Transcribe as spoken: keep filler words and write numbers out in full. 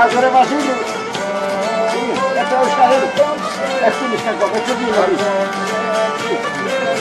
Άκου ρε Βασίλη. Έφερε ο Σκαδέλη. Ευτύχεις κακό, δεν σου δίνω.